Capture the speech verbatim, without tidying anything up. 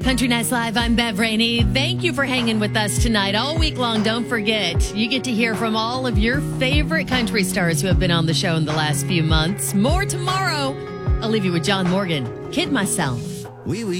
Country Nights Live, I'm Bev Rainey. Thank you for hanging with us tonight. All week long, don't forget, you get to hear from all of your favorite country stars who have been on the show in the last few months. More tomorrow. I'll leave you with John Morgan. Kid Myself. Oui, oui.